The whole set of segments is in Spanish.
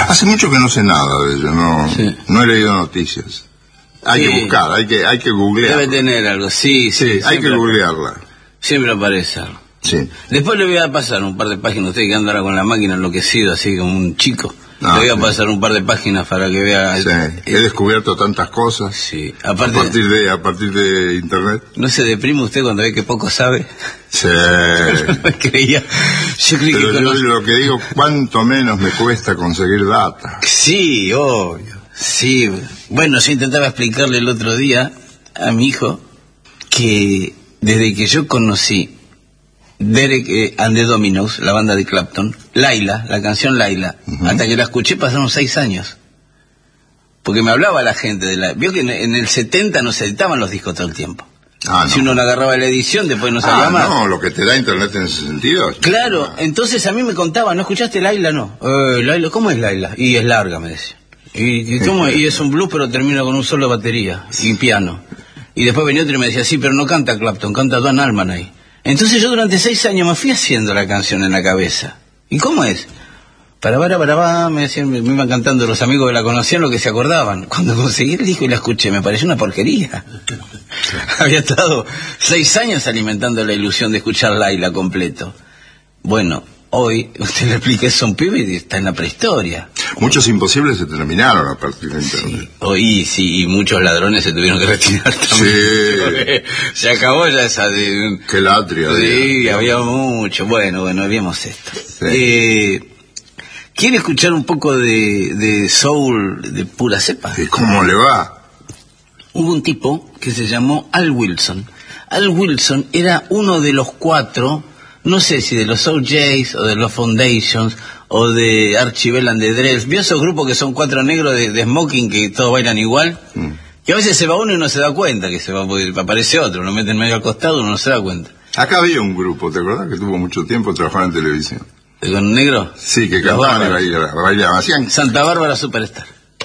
Hace mucho que no sé nada de ello, no he leído noticias. Hay que buscar, hay que googlear. Debe tener algo, sí, hay que googlearla. Siempre aparece algo. Sí. Después le voy a pasar un par de páginas, usted que anda ahora con la máquina enloquecido, así como un chico. Le voy a pasar un par de páginas para que vea. Sí. He descubierto tantas cosas. Sí. A partir de internet. ¿No se deprime usted cuando ve que poco sabe? Sí. No creía. Yo lo que digo, cuánto menos me cuesta conseguir data. Sí, obvio. Sí. Bueno, yo intentaba explicarle el otro día a mi hijo que desde que yo conocí Derek and the Dominos, la banda de Clapton, Laila, la canción Laila, hasta que la escuché pasaron 6 años. Porque me hablaba la gente de la... Vio que en el 70 no se editaban los discos todo el tiempo. Si uno le agarraba la edición, después no salía más. No, lo que te da internet en ese sentido. Claro, entonces a mí me contaban, ¿no escuchaste Laila? No. Laila, ¿cómo es Laila? Y es larga, me decía. Y es un blues, pero termina con un solo de batería, sin piano. Y después venía otro y me decía, sí, pero no canta Clapton, canta Don Allman ahí. Entonces yo durante 6 años me fui haciendo la canción en la cabeza. ¿Y cómo es? Para, me decían, me iban cantando los amigos que la conocían lo que se acordaban. Cuando conseguí el disco y la escuché, me pareció una porquería. Había estado 6 años alimentando la ilusión de escuchar Laila completo. Bueno, hoy, usted le explica eso a un pibe y está en la prehistoria. Muchos imposibles se terminaron a partir de internet. Sí, y muchos ladrones se tuvieron que retirar también. Sí. Se acabó ya esa de... Qué latrio. Sí, había mucho. Bueno, habíamos esto. Sí. ¿Quiere escuchar un poco de soul de pura cepa? ¿Y cómo le va? Hubo un tipo que se llamó Al Wilson. Al Wilson era uno de los 4... no sé si de los Soul Jays o de los Foundations o de Archie Bell and the Drells. ¿Vio esos grupos que son 4 negros de smoking que todos bailan igual? Que a veces se va uno y no se da cuenta que se va, porque aparece otro, lo meten medio al costado, uno no se da cuenta. Acá había un grupo, ¿te acordás? Que tuvo mucho tiempo trabajando en televisión. ¿Con negro? Sí, que cantaban y bailaban. Hacían... Santa Bárbara Superstar.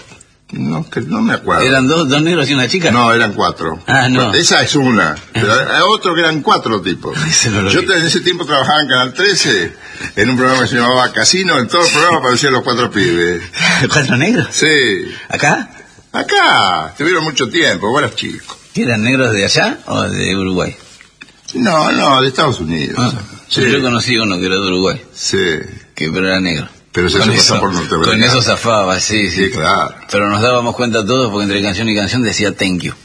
No me acuerdo. ¿Eran dos negros y una chica? No, eran 4. No. Esa es una. Pero hay otro que eran 4 tipos. Yo en ese tiempo trabajaba en Canal 13, en un programa que se llamaba Casino. En todo el programa aparecían los 4 pibes. ¿4 negros? Sí. ¿Acá? Acá. Estuvieron mucho tiempo, vos eras chico. ¿Eran negros de allá o de Uruguay? No, de Estados Unidos. Sí. Yo conocí uno que era de Uruguay. Sí. Pero era negro. Pero se pasó por norteamericano. Con eso zafaba, sí. Sí, claro. Pero nos dábamos cuenta todos porque entre canción y canción decía thank you.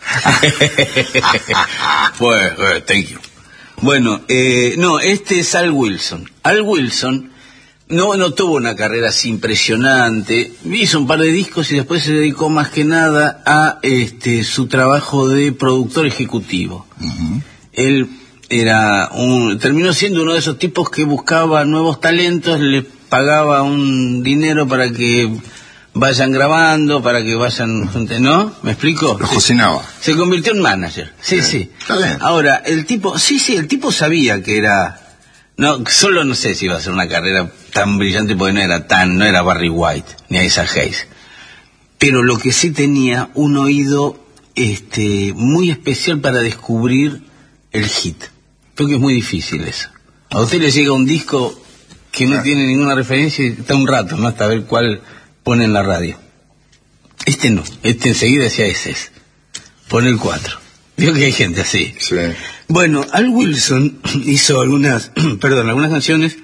Pues, thank you. Bueno, este es Al Wilson. Al Wilson no tuvo una carrera así impresionante. Hizo un par de discos y después se dedicó más que nada a su trabajo de productor ejecutivo. Él terminó siendo uno de esos tipos que buscaba nuevos talentos, le pagaba un dinero para que vayan grabando, para que vayan, ¿no? ¿Me explico? Los cocinaba. Se convirtió en manager. Sí. Está bien. Ahora, el tipo sabía que era, solo no sé si iba a ser una carrera tan brillante porque no era Barry White, ni Isaac Hayes. Pero lo que sí tenía un oído, muy especial para descubrir el hit. Creo que es muy difícil eso. A usted le llega un disco que no tiene ninguna referencia y está un rato, ¿no? Hasta ver cuál pone en la radio. No. Enseguida decía ese es. Pone el 4. Veo que hay gente así. Sí. Bueno, Al Wilson hizo algunas canciones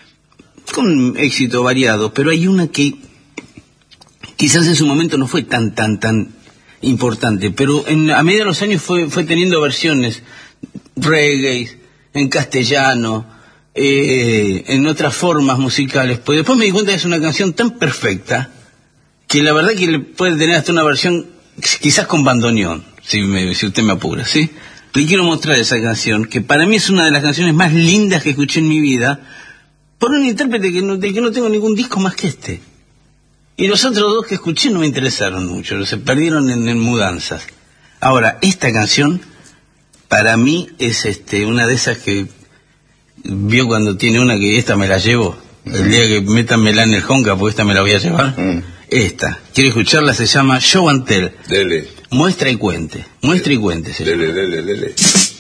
con éxito variado, pero hay una que quizás en su momento no fue tan importante, pero a medida de los años fue teniendo versiones reggae, en castellano, en otras formas musicales. Pues después me di cuenta que es una canción tan perfecta que la verdad que le puede tener hasta una versión quizás con bandoneón, si usted me apura, ¿sí? Le quiero mostrar esa canción, que para mí es una de las canciones más lindas que escuché en mi vida, por un intérprete del que no tengo ningún disco más que este. Y los otros 2 que escuché no me interesaron mucho, se perdieron en mudanzas. Ahora, esta canción para mí es una de esas que vio cuando tiene una que esta me la llevo, el día que métanmela en el Honka, porque esta me la voy a llevar. Esta, ¿quiere escucharla? Se llama Show and Tell. Dele. Muestra y cuente. Dele.